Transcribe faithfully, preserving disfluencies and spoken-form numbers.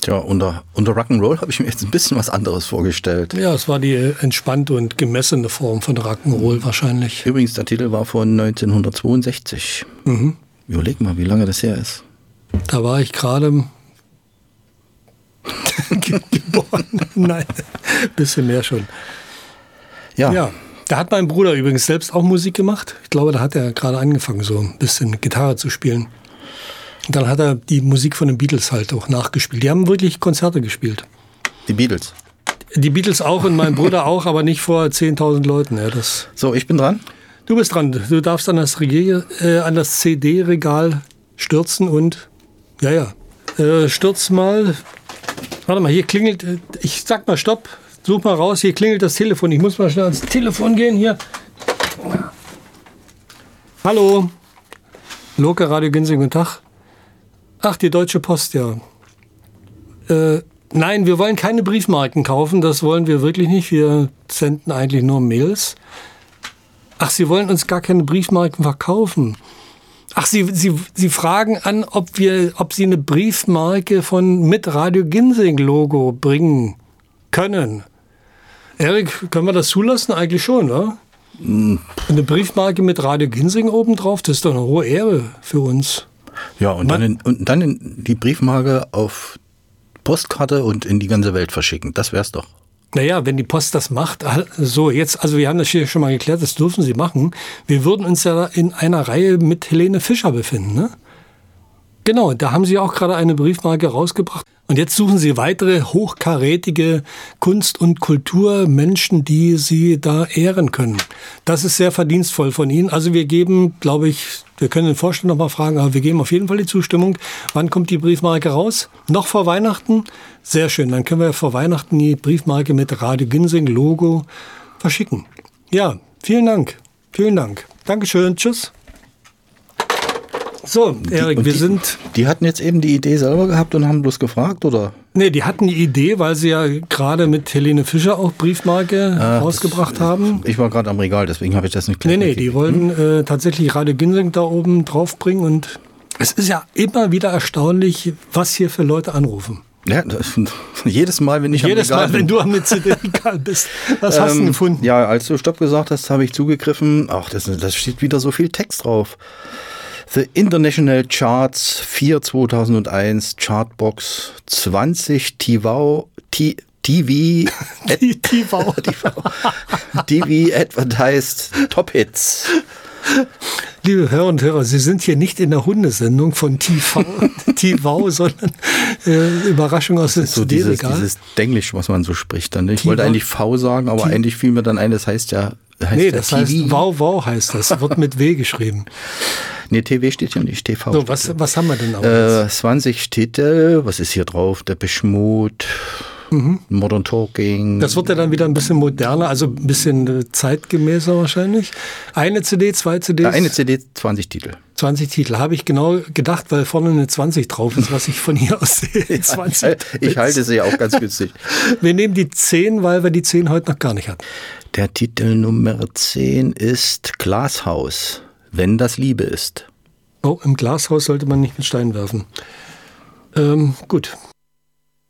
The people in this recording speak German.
Tja, unter, unter Rock'n'Roll habe ich mir jetzt ein bisschen was anderes vorgestellt. Ja, es war die entspannte und gemessene Form von Rock'n'Roll wahrscheinlich. Übrigens, der Titel war von neunzehnhundertzweiundsechzig. Mhm. Überleg mal, wie lange das her ist. Da war ich gerade geboren. Nein, ein bisschen mehr schon. Ja. Ja, da hat mein Bruder übrigens selbst auch Musik gemacht. Ich glaube, da hat er gerade angefangen, so ein bisschen Gitarre zu spielen. Und dann hat er die Musik von den Beatles halt auch nachgespielt. Die haben wirklich Konzerte gespielt. Die Beatles? Die Beatles auch und mein Bruder auch, aber nicht vor zehntausend Leuten. Ja, das so, ich bin dran. Du bist dran. Du darfst an das, Regal, äh, an das C D-Regal stürzen und, ja, ja, äh, stürz mal. Warte mal, hier klingelt, ich sag mal Stopp, such mal raus, hier klingelt das Telefon. Ich muss mal schnell ans Telefon gehen, hier. Hallo. Loke Radio Ginsing, guten Tag. Ach, die Deutsche Post, ja. Äh, nein, wir wollen keine Briefmarken kaufen, das wollen wir wirklich nicht. Wir senden eigentlich nur Mails. Ach, Sie wollen uns gar keine Briefmarken verkaufen. Ach, Sie, Sie, Sie fragen an, ob wir, ob Sie eine Briefmarke von mit Radio Ginsing Logo bringen können. Erik, können wir das zulassen? Eigentlich schon, oder? Mm. Eine Briefmarke mit Radio Ginsing oben drauf, das ist doch eine hohe Ehre für uns. Ja, und dann, in, und dann in die Briefmarke auf Postkarte und in die ganze Welt verschicken. Das wär's doch. Naja, wenn die Post das macht, so jetzt, also wir haben das hier schon mal geklärt, das dürfen sie machen. Wir würden uns ja in einer Reihe mit Helene Fischer befinden, ne? Genau, da haben sie auch gerade eine Briefmarke rausgebracht. Und jetzt suchen sie weitere hochkarätige Kunst- und Kulturmenschen, die sie da ehren können. Das ist sehr verdienstvoll von ihnen. Also wir geben, glaube ich, wir können den Vorstand noch mal fragen, aber wir geben auf jeden Fall die Zustimmung. Wann kommt die Briefmarke raus? Noch vor Weihnachten? Sehr schön, dann können wir vor Weihnachten die Briefmarke mit Radio Ginsing Logo verschicken. Ja, vielen Dank. Vielen Dank. Dankeschön. Tschüss. So, Erik, wir die, sind... Die hatten jetzt eben die Idee selber gehabt und haben bloß gefragt, oder? Nee, die hatten die Idee, weil sie ja gerade mit Helene Fischer auch Briefmarke Ach, rausgebracht das, haben. Ich war gerade am Regal, deswegen habe ich das nicht gleich Nee, nee, die wollten äh, tatsächlich Radio Ginsing da oben draufbringen. Und es ist ja immer wieder erstaunlich, was hier für Leute anrufen. Ja, das, jedes Mal, wenn ich jedes am Regal Mal, wenn du am C D-Regal bist. Was ähm, hast du gefunden? Ja, als du Stopp gesagt hast, habe ich zugegriffen. Ach, das, das steht wieder so viel Text drauf. The International Charts vier zweitausendeins, Chartbox zwanzig, T V, T V, T V, T V Advertised Top Hits. Liebe Hörer und Hörer, Sie sind hier nicht in der Hundesendung von T V, T V, sondern äh, Überraschung aus dem so C D-Regal. Dieses, dieses Denglisch, was man so spricht. Dann. Ich wollte eigentlich V sagen, aber T eigentlich fiel mir dann ein, das heißt ja heißt Nee, ja das T V. heißt Wow, wow heißt das, wird mit W geschrieben. Nee, T V steht ja nicht, T V. So, was, was haben wir denn auch äh, zwanzig Titel, was ist hier drauf? Depeche Mode, mhm. Modern Talking. Das wird ja dann wieder ein bisschen moderner, also ein bisschen zeitgemäßer wahrscheinlich. Eine C D, zwei C Ds? Eine C D, zwanzig Titel. zwanzig Titel, habe ich genau gedacht, weil vorne eine zwanzig drauf ist, was ich von hier aus sehe. zwanzig ich halte sie ja auch ganz günstig. Wir nehmen die zehn, weil wir die zehn heute noch gar nicht hatten. Der Titel Nummer zehn ist Glashaus, wenn das Liebe ist. Oh, im Glashaus sollte man nicht mit Steinen werfen. Ähm, gut.